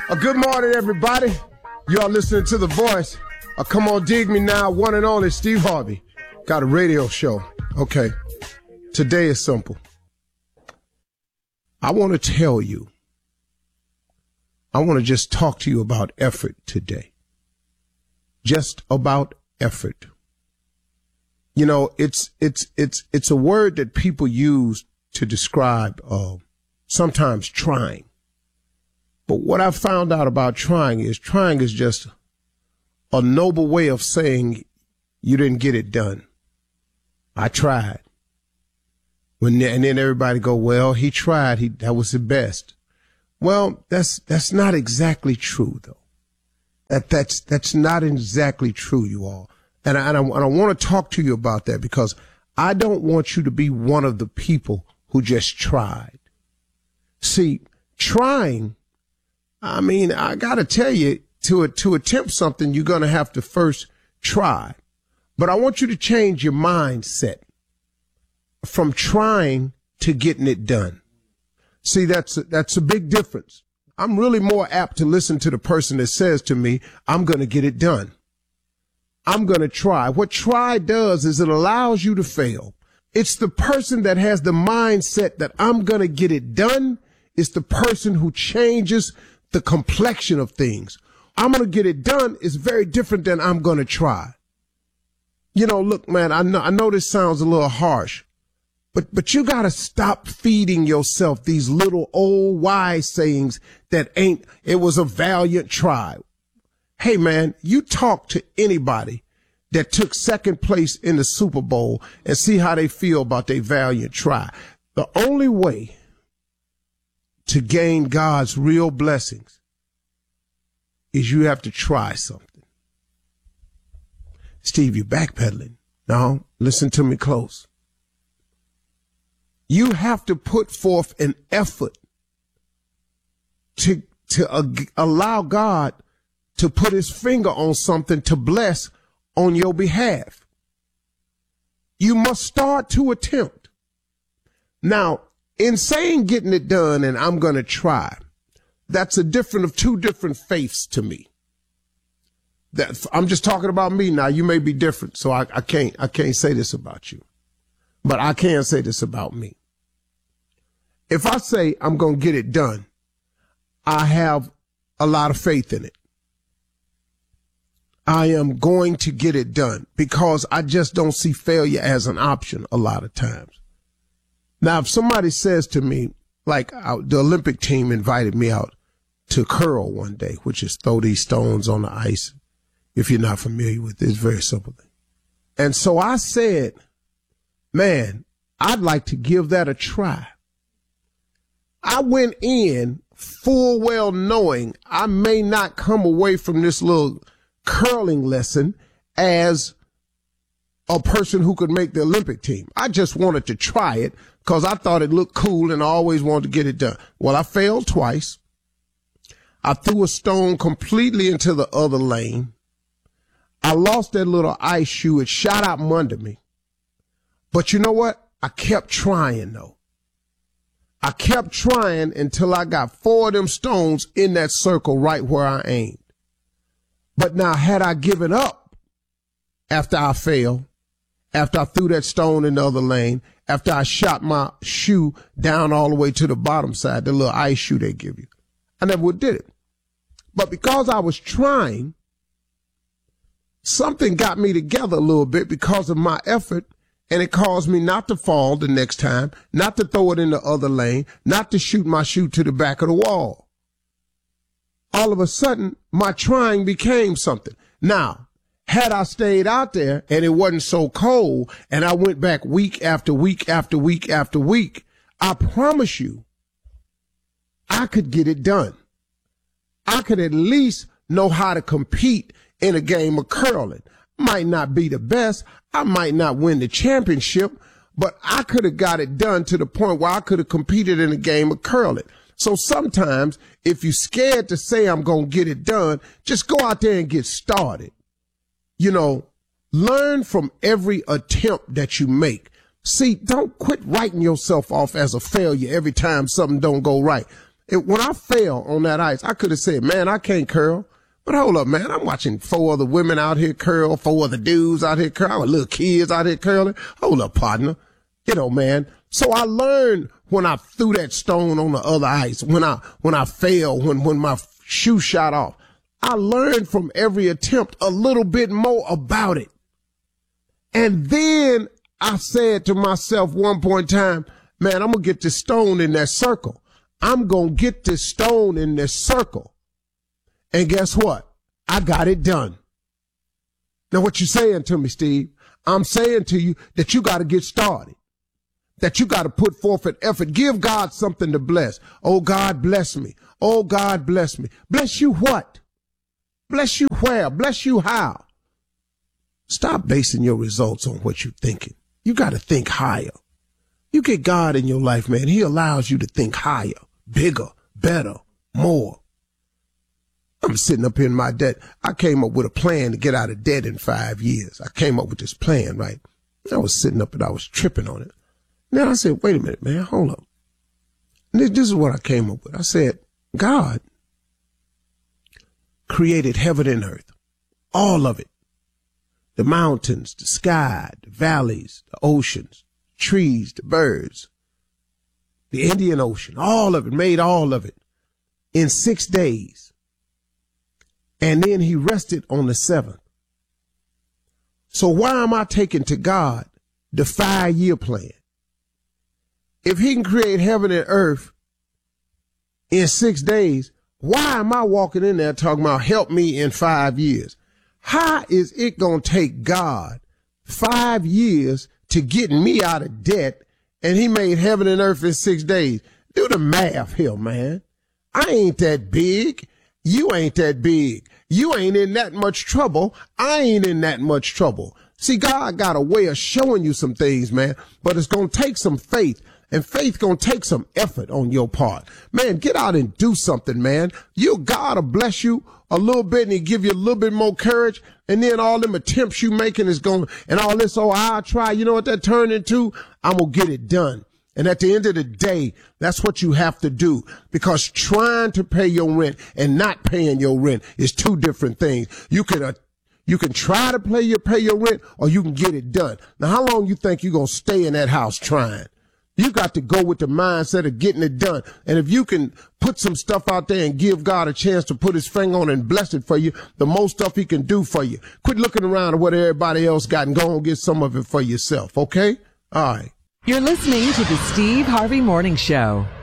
Good morning, everybody. You are listening to The Voice. Come on, dig me now. One and only Steve Harvey. Got a radio show. Okay. Today is simple. I want to tell you. I want to just talk to you about effort today. Just about effort. You know, it's a word that people use to describe sometimes trying. But what I found out about trying is just a noble way of saying you didn't get it done. I tried. And then everybody go, well, he tried. That was the best. Well, that's not exactly true, though. That's not exactly true, you all. And I want to talk to you about that because I don't want you to be one of the people who just tried. See, trying, I mean, I got to tell you, to attempt something, you're going to have to first try. But I want you to change your mindset from trying to getting it done. See, that's a big difference. I'm really more apt to listen to the person that says to me, I'm going to get it done. I'm going to try. What try does is it allows you to fail. It's the person that has the mindset that I'm going to get it done. It's the person who changes the complexion of things. I'm going to get it done is very different than I'm going to try. You know, look, man, I know this sounds a little harsh, but you got to stop feeding yourself these little old wise sayings that it was a valiant try. Hey, man, you talk to anybody that took second place in the Super Bowl and see how they feel about their valiant try. The only way to gain God's real blessings is you have to try something. Steve, you're backpedaling. No, listen to me close. You have to put forth an effort to allow God to put his finger on something to bless on your behalf. You must start to attempt. Now, in saying getting it done and I'm going to try, that's two different faiths to me. I'm just talking about me now. You may be different, so I can't say this about you. But I can say this about me. If I say I'm going to get it done, I have a lot of faith in it. I am going to get it done because I just don't see failure as an option a lot of times. Now, if somebody says to me, like the Olympic team invited me out to curl one day, which is throw these stones on the ice. If you're not familiar with it, it's a very simple thing. And so I said, man, I'd like to give that a try. I went in full well knowing I may not come away from this little curling lesson as a person who could make the Olympic team. I just wanted to try it because I thought it looked cool and I always wanted to get it done. Well, I failed twice. I threw a stone completely into the other lane. I lost that little ice shoe. It shot out from under me. But you know what? I kept trying, though. I kept trying until I got 4 of them stones in that circle right where I aimed. But now, had I given up after I failed, after I threw that stone in the other lane, after I shot my shoe down all the way to the bottom side, the little ice shoe they give you, I never would did it. But because I was trying, something got me together a little bit because of my effort, and it caused me not to fall the next time, not to throw it in the other lane, not to shoot my shoe to the back of the wall. All of a sudden, my trying became something. Now, had I stayed out there and it wasn't so cold and I went back week after week after week after week, I promise you, I could get it done. I could at least know how to compete in a game of curling. Might not be the best. I might not win the championship, but I could have got it done to the point where I could have competed in a game of curling. So sometimes if you're scared to say I'm going to get it done, just go out there and get started. You know, learn from every attempt that you make. See, don't quit writing yourself off as a failure every time something don't go right. When I fell on that ice, I could have said, man, I can't curl. But hold up, man, I'm watching 4 other women out here curl, 4 other dudes out here curling, little kids out here curling. Hold up, partner. Man. So I learned when I threw that stone on the other ice, when I fell, when my shoe shot off. I learned from every attempt a little bit more about it. And then I said to myself one point in time, man, I'm going to get this stone in that circle. I'm going to get this stone in this circle. And guess what? I got it done. Now, what you saying to me, Steve? I'm saying to you that you got to get started, that you got to put forth an effort. Give God something to bless. Oh, God, bless me. Oh, God, bless me. Bless you what? Bless you where? Bless you how? Stop basing your results on what you're thinking. You got to think higher. You get God in your life, man. He allows you to think higher, bigger, better, more. I'm sitting up here in my debt. I came up with a plan to get out of debt in 5 years. I came up with this plan, right? I was sitting up and I was tripping on it. Then I said, wait a minute, man, hold up. This is what I came up with. I said, God created heaven and earth, all of it. The mountains, the sky, the valleys, the oceans, trees, the birds, the Indian Ocean, all of it, made all of it in 6 days. And then he rested on the 7th. So why am I taking to God the 5-year plan? If he can create heaven and earth in 6 days, why am I walking in there talking about help me in 5 years? How is it going to take God 5 years to get me out of debt and he made heaven and earth in 6 days? Do the math here, man. I ain't that big. You ain't that big. You ain't in that much trouble. I ain't in that much trouble. See, God got a way of showing you some things, man, but it's going to take some faith. And faith gonna take some effort on your part. Man, get out and do something, man. God will bless you a little bit and he'll give you a little bit more courage. And then all them attempts you making is going, and all this, oh, I'll try. You know what that turned into? I'm gonna get it done. And at the end of the day, that's what you have to do, because trying to pay your rent and not paying your rent is 2 different things. You can try to pay your rent, or you can get it done. Now, how long you think you're gonna stay in that house trying? You got to go with the mindset of getting it done. And if you can put some stuff out there and give God a chance to put his finger on it and bless it for you, the most stuff he can do for you. Quit looking around at what everybody else got and go and get some of it for yourself, okay? All right. You're listening to the Steve Harvey Morning Show.